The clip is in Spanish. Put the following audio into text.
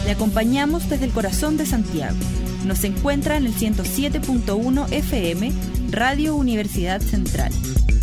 Le acompañamos desde el corazón de Santiago. Nos encuentra en el 107.1 FM, Radio Universidad Central.